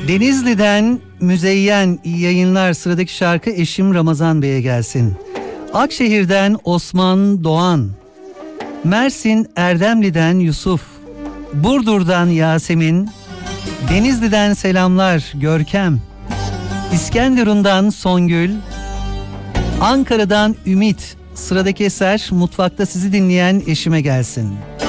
Denizli'den Müzeyyen, iyi yayınlar. Sıradaki şarkı eşim Ramazan Bey'e gelsin. Akşehir'den Osman Doğan, Mersin Erdemli'den Yusuf, Burdur'dan Yasemin, Denizli'den selamlar Görkem, İskenderun'dan Songül, Ankara'dan Ümit. Sıradaki eser mutfakta sizi dinleyen eşime gelsin.